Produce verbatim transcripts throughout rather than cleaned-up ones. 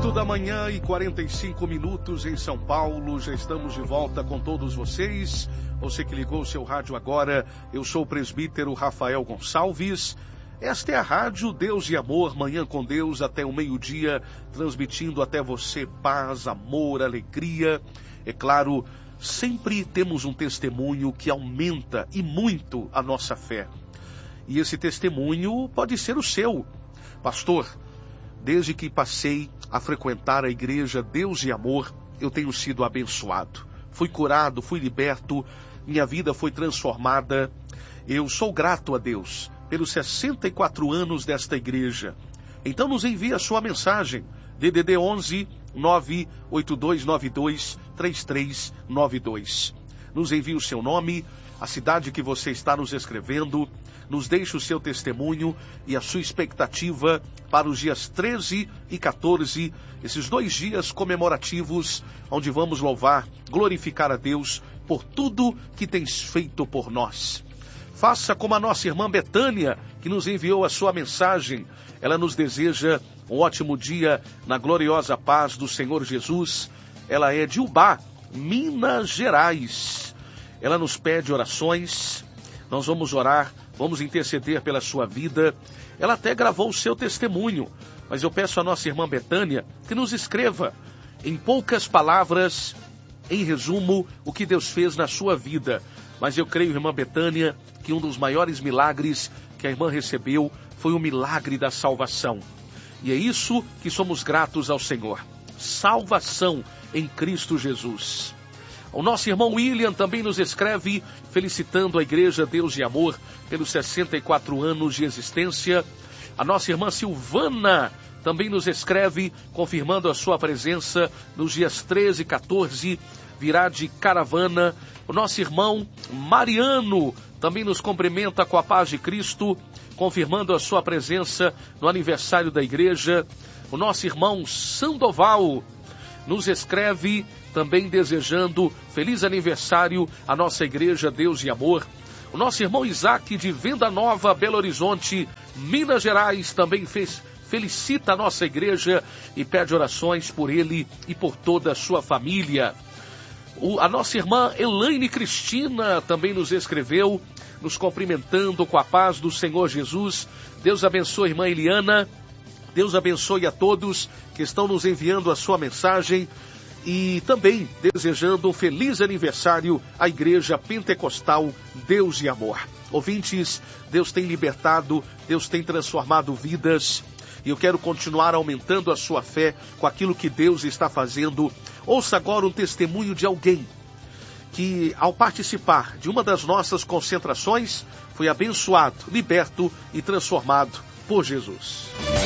Oito da manhã e quarenta e cinco minutos em São Paulo. Já estamos de volta com todos vocês. Você que ligou o seu rádio agora, eu sou o presbítero Rafael Gonçalves. Esta é a rádio Deus e Amor, Manhã com Deus, até o meio-dia, transmitindo até você paz, amor, alegria. É claro, sempre temos um testemunho que aumenta e muito a nossa fé. E esse testemunho pode ser o seu. Pastor, desde que passei a frequentar a igreja Deus e Amor, eu tenho sido abençoado. Fui curado, fui liberto, minha vida foi transformada. Eu sou grato a Deus pelos sessenta e quatro anos desta igreja. Então nos envie a sua mensagem. D D D onze, nove oito dois nove dois, três três nove dois. Nos envie o seu nome, a cidade que você está nos escrevendo, nos deixe o seu testemunho e a sua expectativa para os dias treze e quatorze, esses dois dias comemorativos, onde vamos louvar, glorificar a Deus por tudo que tens feito por nós. Faça como a nossa irmã Betânia, que nos enviou a sua mensagem. Ela nos deseja um ótimo dia na gloriosa paz do Senhor Jesus. Ela é de Ubá, Minas Gerais. Ela nos pede orações. Nós vamos orar, vamos interceder pela sua vida. Ela até gravou o seu testemunho, mas eu peço à nossa irmã Betânia que nos escreva, em poucas palavras, em resumo, o que Deus fez na sua vida. Mas eu creio, irmã Betânia, que um dos maiores milagres que a irmã recebeu foi o milagre da salvação. E é isso que somos gratos ao Senhor. Salvação em Cristo Jesus. O nosso irmão William também nos escreve, felicitando a Igreja Deus e Amor pelos sessenta e quatro anos de existência. A nossa irmã Silvana também nos escreve, confirmando a sua presença nos dias treze e quatorze, virá de caravana. O nosso irmão Mariano também nos cumprimenta com a paz de Cristo, confirmando a sua presença no aniversário da igreja. O nosso irmão Sandoval nos escreve também desejando feliz aniversário à nossa igreja Deus e Amor. O nosso irmão Isaac de Venda Nova, Belo Horizonte, Minas Gerais, também fez, felicita a nossa igreja e pede orações por ele e por toda a sua família. O, a nossa irmã Elaine Cristina também nos escreveu, nos cumprimentando com a paz do Senhor Jesus. Deus abençoe a irmã Eliana. Deus abençoe a todos que estão nos enviando a sua mensagem e também desejando um feliz aniversário à Igreja Pentecostal Deus e Amor. Ouvintes, Deus tem libertado, Deus tem transformado vidas e eu quero continuar aumentando a sua fé com aquilo que Deus está fazendo. Ouça agora um testemunho de alguém que, ao participar de uma das nossas concentrações, foi abençoado, liberto e transformado por Jesus.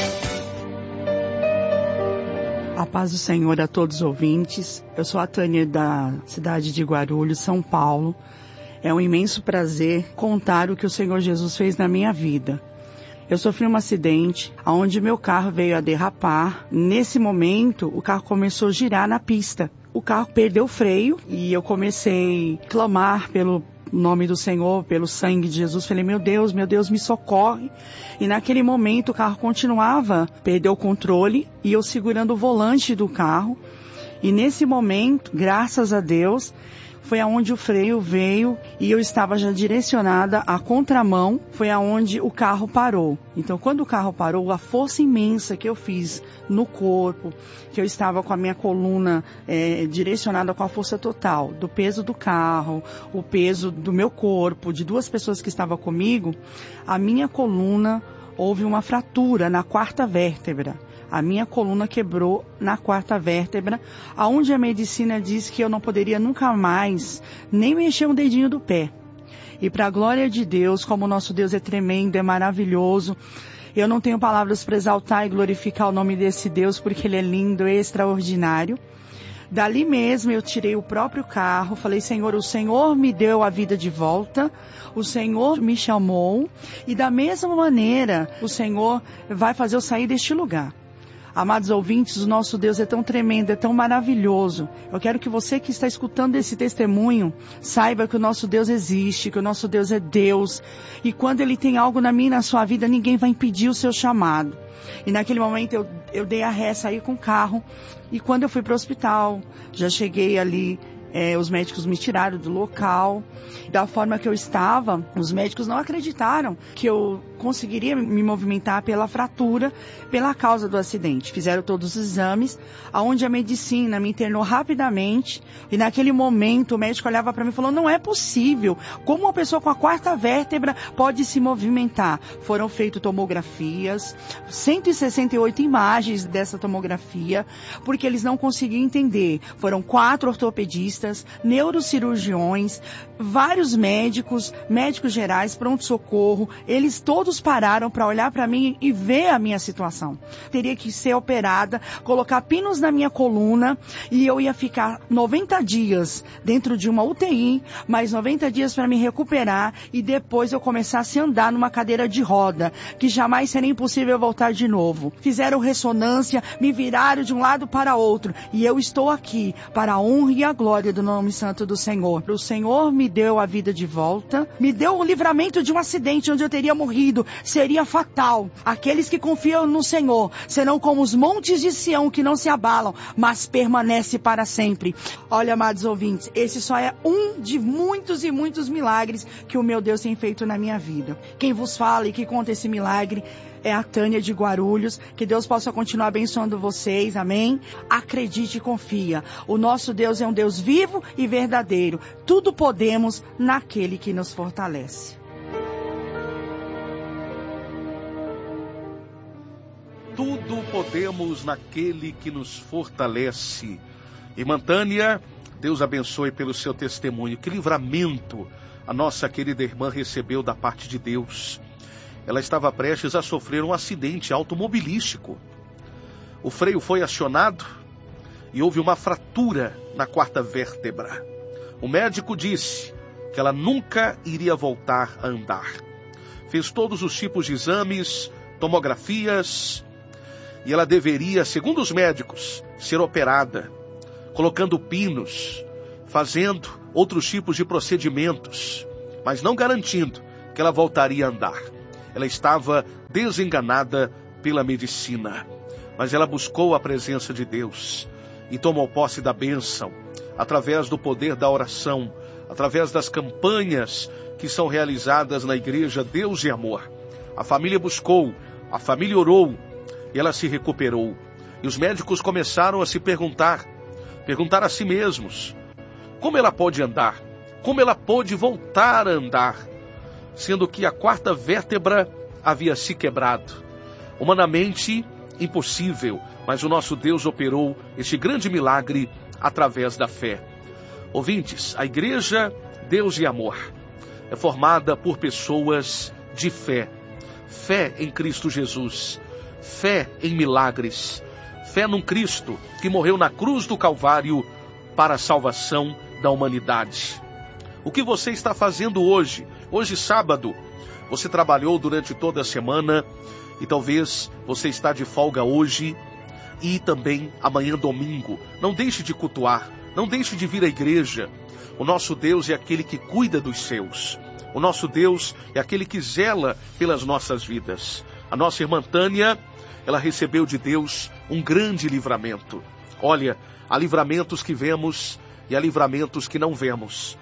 A paz do Senhor a todos os ouvintes. Eu sou a Tânia da cidade de Guarulhos, São Paulo. É um imenso prazer contar o que o Senhor Jesus fez na minha vida. Eu sofri um acidente onde meu carro veio a derrapar. Nesse momento, o carro começou a girar na pista. O carro perdeu o freio e eu comecei a clamar pelo nome do Senhor, pelo sangue de Jesus. Falei, meu Deus, meu Deus, me socorre. E naquele momento o carro continuava, perdeu o controle e eu segurando o volante do carro. E nesse momento, graças a Deus, foi aonde o freio veio e eu estava já direcionada à contramão, foi aonde o carro parou. Então, quando o carro parou, a força imensa que eu fiz no corpo, que eu estava com a minha coluna é, direcionada com a força total, do peso do carro, o peso do meu corpo, de duas pessoas que estavam comigo, a minha coluna houve uma fratura na quarta vértebra. A minha coluna quebrou na quarta vértebra, aonde a medicina diz que eu não poderia nunca mais nem mexer um dedinho do pé. E para a glória de Deus, como o nosso Deus é tremendo, é maravilhoso, eu não tenho palavras para exaltar e glorificar o nome desse Deus, porque Ele é lindo, é extraordinário. Dali mesmo eu tirei o próprio carro, falei, Senhor, o Senhor me deu a vida de volta, o Senhor me chamou e da mesma maneira o Senhor vai fazer eu sair deste lugar. Amados ouvintes, o nosso Deus é tão tremendo, é tão maravilhoso. Eu quero que você que está escutando esse testemunho, saiba que o nosso Deus existe, que o nosso Deus é Deus. E quando Ele tem algo na minha e na sua vida, ninguém vai impedir o seu chamado. E naquele momento eu, eu dei a ré, saí com o carro. E quando eu fui para o hospital, já cheguei ali, é, os médicos me tiraram do local. Da forma que eu estava, os médicos não acreditaram que eu conseguiria me movimentar pela fratura, pela causa do acidente. Fizeram todos os exames, aonde a medicina me internou rapidamente. E naquele momento o médico olhava para mim e falou, não é possível. Como uma pessoa com a quarta vértebra pode se movimentar? Foram feitas tomografias, cento e sessenta e oito imagens dessa tomografia, porque eles não conseguiam entender. Foram quatro ortopedistas, neurocirurgiões, vários médicos, médicos gerais, pronto-socorro, eles todos pararam para olhar para mim e ver a minha situação. Teria que ser operada, colocar pinos na minha coluna e eu ia ficar noventa dias dentro de uma U T I, mais noventa dias para me recuperar e depois eu começasse a andar numa cadeira de roda, que jamais seria impossível voltar de novo. Fizeram ressonância, me viraram de um lado para outro e eu estou aqui para a honra e a glória do nome santo do Senhor. O Senhor me deu a vida de volta, me deu o livramento de um acidente onde eu teria morrido, seria fatal. Aqueles que confiam no Senhor serão como os montes de Sião que não se abalam, mas permanece para sempre. Olha, amados ouvintes, esse só é um de muitos e muitos milagres que o meu Deus tem feito na minha vida. Quem vos fala e que conta esse milagre é a Tânia de Guarulhos. Que Deus possa continuar abençoando vocês, amém? Acredite e confia. O nosso Deus é um Deus vivo e verdadeiro. Tudo podemos naquele que nos fortalece. Tudo podemos naquele que nos fortalece. Irmã Tânia, Deus abençoe pelo seu testemunho. Que livramento a nossa querida irmã recebeu da parte de Deus. Ela estava prestes a sofrer um acidente automobilístico. O freio foi acionado e houve uma fratura na quarta vértebra. O médico disse que ela nunca iria voltar a andar. Fez todos os tipos de exames, tomografias, e ela deveria, segundo os médicos, ser operada, colocando pinos, fazendo outros tipos de procedimentos, mas não garantindo que ela voltaria a andar. Ela estava desenganada pela medicina, mas ela buscou a presença de Deus e tomou posse da bênção, através do poder da oração, através das campanhas que são realizadas na igreja Deus e Amor. A família buscou, a família orou e ela se recuperou. E os médicos começaram a se perguntar, perguntar a si mesmos, como ela pode andar? Como ela pôde voltar a andar? Sendo que a quarta vértebra havia se quebrado. Humanamente, impossível, mas o nosso Deus operou este grande milagre através da fé. Ouvintes, a igreja Deus e Amor é formada por pessoas de fé. Fé em Cristo Jesus, fé em milagres, fé num Cristo que morreu na cruz do Calvário para a salvação da humanidade. O que você está fazendo hoje? Hoje, sábado, você trabalhou durante toda a semana e talvez você está de folga hoje e também amanhã, domingo. Não deixe de cultuar, não deixe de vir à igreja. O nosso Deus é aquele que cuida dos seus. O nosso Deus é aquele que zela pelas nossas vidas. A nossa irmã Tânia, ela recebeu de Deus um grande livramento. Olha, há livramentos que vemos e há livramentos que não vemos.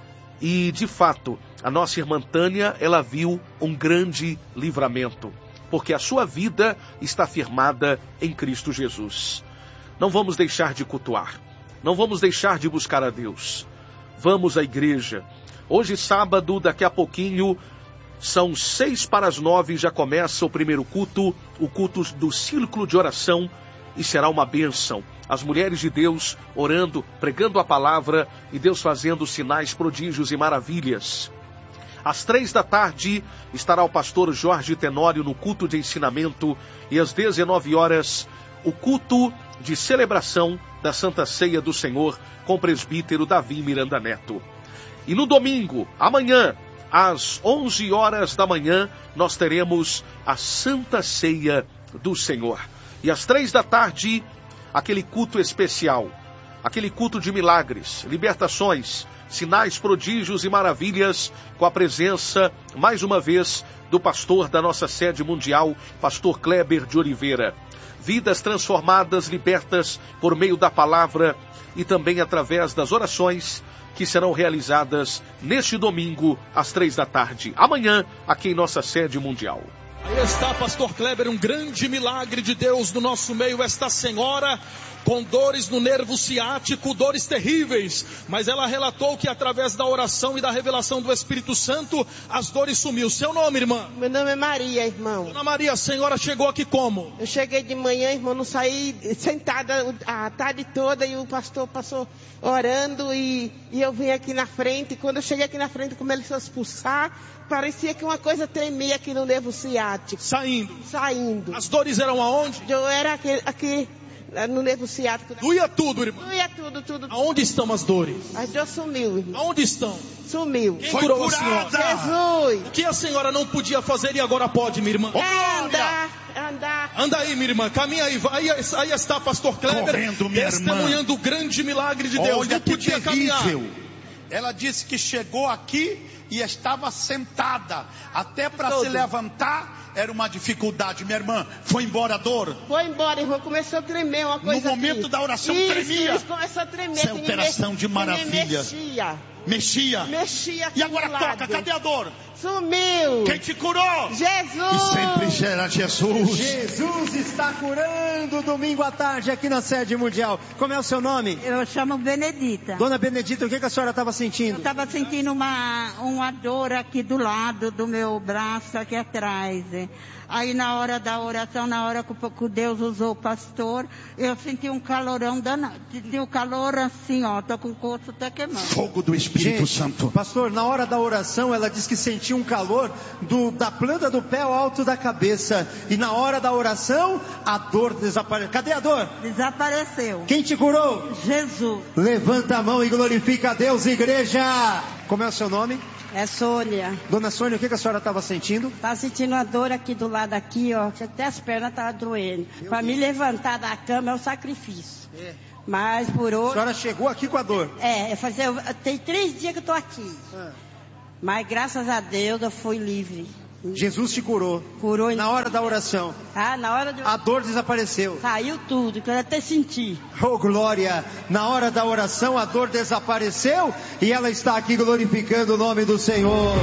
E, de fato, a nossa irmã Tânia, ela viu um grande livramento, porque a sua vida está firmada em Cristo Jesus. Não vamos deixar de cultuar, não vamos deixar de buscar a Deus. Vamos à igreja. Hoje, sábado, daqui a pouquinho, são seis para as nove, já começa o primeiro culto, o culto do círculo de oração, e será uma bênção. As mulheres de Deus orando, pregando a palavra e Deus fazendo sinais, prodígios e maravilhas. Às três da tarde estará o pastor Jorge Tenório no culto de ensinamento e às dezenove horas o culto de celebração da Santa Ceia do Senhor com o presbítero Davi Miranda Neto. E no domingo, amanhã, às onze horas da manhã, nós teremos a Santa Ceia do Senhor. E às três da tarde, aquele culto especial, aquele culto de milagres, libertações, sinais, prodígios e maravilhas, com a presença, mais uma vez, do pastor da nossa sede mundial, pastor Kleber de Oliveira. Vidas transformadas, libertas por meio da palavra e também através das orações que serão realizadas neste domingo, às três da tarde. Amanhã, aqui em nossa sede mundial. Aí está, pastor Kleber, um grande milagre de Deus no nosso meio. Esta senhora com dores no nervo ciático, dores terríveis, mas ela relatou que através da oração e da revelação do Espírito Santo, as dores sumiu. Seu nome, irmã? Meu nome é Maria, irmão. Dona Maria, a senhora chegou aqui como? Eu cheguei de manhã, irmão, não saí sentada a tarde toda e o pastor passou orando e, e eu vim aqui na frente. E quando eu cheguei aqui na frente, começou a expulsar, parecia que uma coisa tremia aqui no nervo ciático. Saindo? Saindo. As dores eram aonde? Eu era aqui, aqui no nervo ciático. Doía tudo, irmão? Doía tudo, tudo. Aonde estão as dores? As dores sumiu, irmão. Aonde estão? Sumiu. Quem Foi curou curada. a senhora? Jesus. O que a senhora não podia fazer e agora pode, minha irmã? É andar, andar. Anda aí, minha irmã, caminha aí. Aí, aí está pastor Kleber, correndo, minha testemunhando o grande milagre de Deus. Olha, não podia que terrível. caminhar. Ela disse que chegou aqui e estava sentada. Até para Todo. se levantar era uma dificuldade. Minha irmã, foi embora a dor? Foi embora, irmão. Começou a tremer uma coisa. No momento aqui. da oração isso, tremia. Isso, começou a tremer. Essa é que me operação mex... de maravilha. Mexia. Mexia. Mexia aqui E agora do toca, lado. cadê a dor? Sumiu. Quem te curou? Jesus. E sempre será Jesus. Jesus está curando domingo à tarde aqui na sede mundial. Como é o seu nome? Eu chamo Benedita. Dona Benedita, o que, que a senhora estava sentindo? Eu estava sentindo uma, uma dor aqui do lado do meu braço, aqui atrás. Aí na hora da oração, na hora que Deus usou o pastor, eu senti um calorão danado. Senti um calor assim, ó, tô com o corpo até queimando. Fogo do Espírito Gente, Santo. Pastor, na hora da oração, ela disse que sentiu um calor do, da planta do pé ao alto da cabeça. E na hora da oração, a dor desapareceu. Cadê a dor? Desapareceu. Quem te curou? Jesus. Levanta a mão e glorifica a Deus, igreja. Como é o seu nome? É Sônia. Dona Sônia, o que, que a senhora estava sentindo? Tá sentindo uma dor aqui do lado aqui, ó. Até as pernas estavam doendo. Para me levantar da cama é um sacrifício. É. Mas por hoje... A senhora chegou aqui com a dor? É, eu fazia, eu, tem três dias que eu tô aqui. É. Mas graças a Deus eu fui livre. Jesus te curou. Curou. Na hora da oração. Ah, na hora de... A dor desapareceu. Saiu tudo, que eu até senti. Oh, glória! Na hora da oração a dor desapareceu e ela está aqui glorificando o nome do Senhor.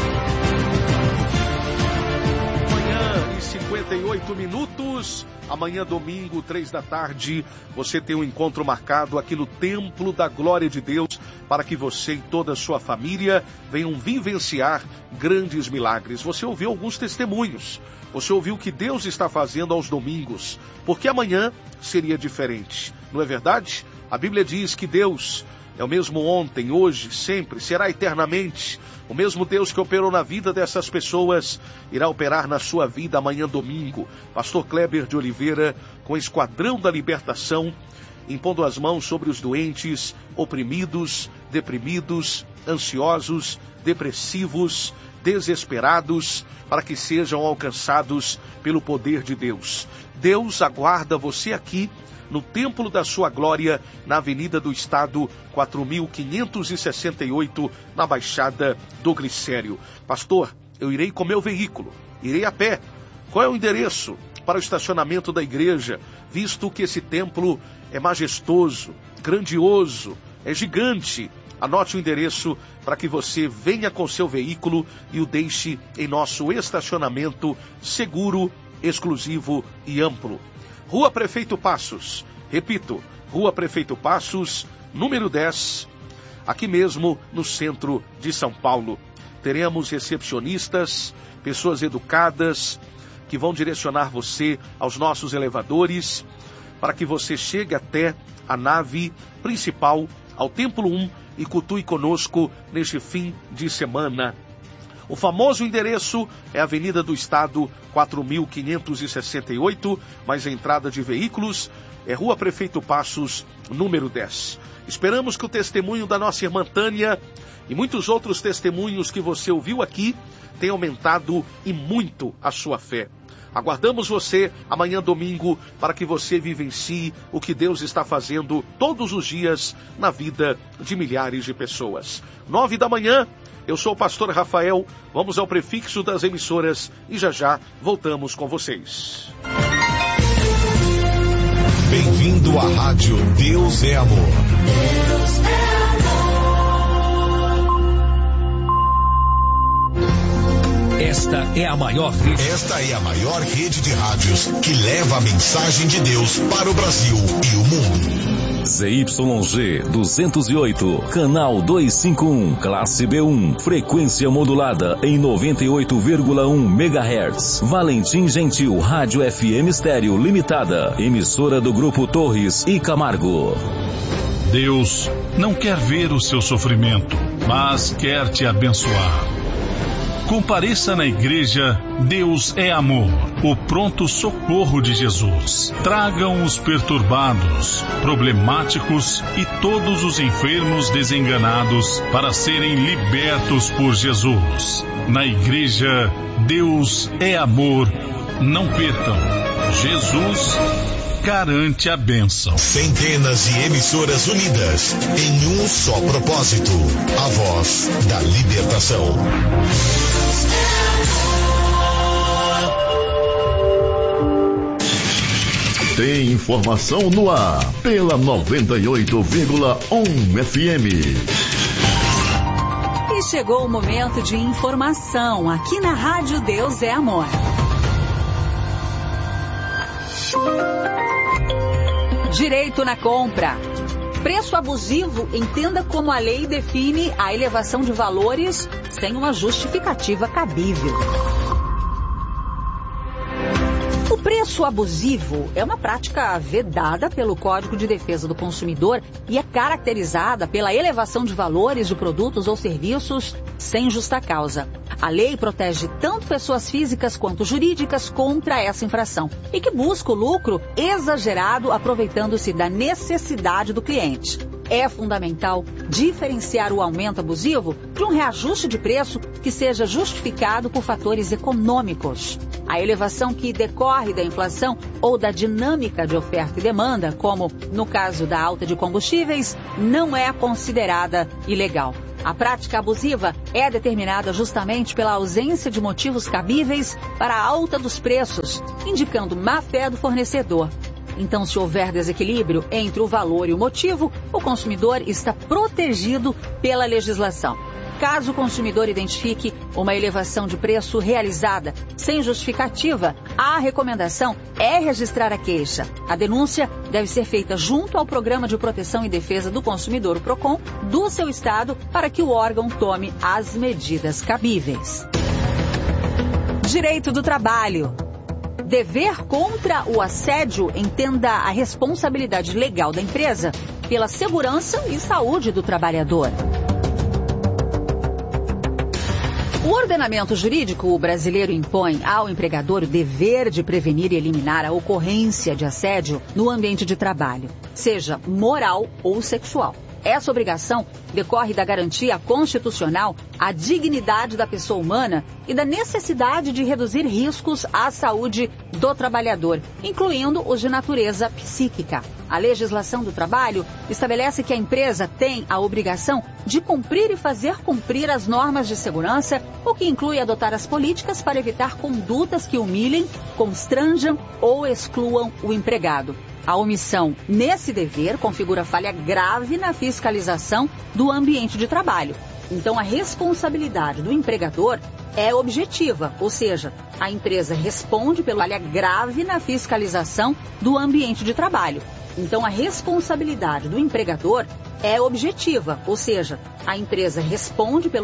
Amanhã, em cinquenta e oito minutos, amanhã domingo, três da tarde, você tem um encontro marcado aqui no Templo da Glória de Deus, para que você e toda a sua família venham vivenciar grandes milagres. Você ouviu alguns testemunhos, você ouviu o que Deus está fazendo aos domingos, porque amanhã seria diferente, não é verdade? A Bíblia diz que Deus é o mesmo ontem, hoje, sempre, será eternamente. O mesmo Deus que operou na vida dessas pessoas irá operar na sua vida amanhã domingo. Pastor Kleber de Oliveira, com o Esquadrão da Libertação, impondo as mãos sobre os doentes, oprimidos, deprimidos, ansiosos, depressivos, desesperados, para que sejam alcançados pelo poder de Deus. Deus aguarda você aqui no Templo da Sua Glória, na Avenida do Estado, quatro mil quinhentos e sessenta e oito, na Baixada do Glicério. Pastor, eu irei com meu veículo, irei a pé. Qual é o endereço para o estacionamento da igreja, visto que esse templo é majestoso, grandioso, é gigante? Anote o endereço para que você venha com seu veículo e o deixe em nosso estacionamento seguro, exclusivo e amplo. Rua Prefeito Passos, repito, Rua Prefeito Passos, número dez, aqui mesmo no centro de São Paulo. Teremos recepcionistas, pessoas educadas, que vão direcionar você aos nossos elevadores, para que você chegue até a nave principal, ao Templo um, e cultue conosco neste fim de semana. O famoso endereço é a Avenida do Estado, quatro mil quinhentos e sessenta e oito, mas a entrada de veículos é Rua Prefeito Passos, número dez. Esperamos que o testemunho da nossa irmã Tânia e muitos outros testemunhos que você ouviu aqui tenham aumentado e muito a sua fé. Aguardamos você amanhã domingo para que você vivencie o que Deus está fazendo todos os dias na vida de milhares de pessoas. Nove da manhã, eu sou o pastor Rafael, vamos ao prefixo das emissoras e já já voltamos com vocês. Bem-vindo à rádio Deus é Amor. Deus é Esta é a maior rede. Esta é a maior rede de rádios que leva a mensagem de Deus para o Brasil e o mundo. Z Y G duzentos e oito, canal duzentos e cinquenta e um, classe B um, frequência modulada em noventa e oito vírgula um megahertz. Valentim Gentil, Rádio F M Estéreo Limitada, emissora do Grupo Torres e Camargo. Deus não quer ver o seu sofrimento, mas quer te abençoar. Compareça na igreja Deus é Amor, o pronto socorro de Jesus. Tragam os perturbados, problemáticos e todos os enfermos desenganados para serem libertos por Jesus. Na igreja Deus é Amor, não percam. Jesus garante a bênção. Centenas de emissoras unidas em um só propósito: a voz da libertação. Tem informação no ar pela noventa e oito vírgula um F M. E chegou o momento de informação aqui na Rádio Deus é Amor. Direito na compra. Preço abusivo, entenda como a lei define a elevação de valores sem uma justificativa cabível. O preço abusivo é uma prática vedada pelo Código de Defesa do Consumidor e é caracterizada pela elevação de valores de produtos ou serviços sem justa causa. A lei protege tanto pessoas físicas quanto jurídicas contra essa infração e que busca o lucro exagerado aproveitando-se da necessidade do cliente. É fundamental diferenciar o aumento abusivo de um reajuste de preço que seja justificado por fatores econômicos. A elevação que decorre da inflação ou da dinâmica de oferta e demanda, como no caso da alta de combustíveis, não é considerada ilegal. A prática abusiva é determinada justamente pela ausência de motivos cabíveis para a alta dos preços, indicando má-fé do fornecedor. Então, se houver desequilíbrio entre o valor e o motivo, o consumidor está protegido pela legislação. Caso o consumidor identifique uma elevação de preço realizada sem justificativa, a recomendação é registrar a queixa. A denúncia deve ser feita junto ao Programa de Proteção e Defesa do Consumidor, o PROCON, do seu estado, para que o órgão tome as medidas cabíveis. Direito do trabalho. Dever contra o assédio, entenda a responsabilidade legal da empresa pela segurança e saúde do trabalhador. O ordenamento jurídico brasileiro impõe ao empregador o dever de prevenir e eliminar a ocorrência de assédio no ambiente de trabalho, seja moral ou sexual. Essa obrigação decorre da garantia constitucional à dignidade da pessoa humana e da necessidade de reduzir riscos à saúde do trabalhador, incluindo os de natureza psíquica. A legislação do trabalho estabelece que a empresa tem a obrigação de cumprir e fazer cumprir as normas de segurança, o que inclui adotar as políticas para evitar condutas que humilhem, constranjam ou excluam o empregado. A omissão nesse dever configura falha grave na fiscalização do ambiente de trabalho. Então, a responsabilidade do empregador é objetiva, ou seja, a empresa responde pela falha grave na fiscalização do ambiente de trabalho. Então, a responsabilidade do empregador é objetiva, ou seja, a empresa responde pelo